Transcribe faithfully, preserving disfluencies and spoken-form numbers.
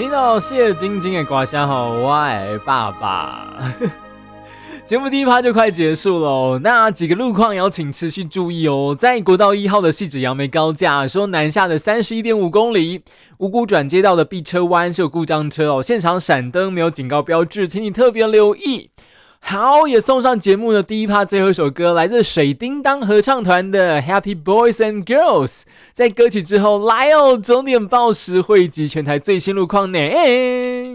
听到谢晶晶的歌声后，我的爸爸。节目第一趴就快结束了，那几个路况也要请持续注意哦。在国道一号的汐止杨梅高架，说南下的 三十一点五公里，五股转接道的避车弯是有故障车哦，现场闪灯没有警告标志，请你特别留意。好，也送上节目的第一趴最后一首歌，来自水叮当合唱团的 Happy Boys and Girls。在歌曲之后，来哦，终点报时汇集全台最新路况呢。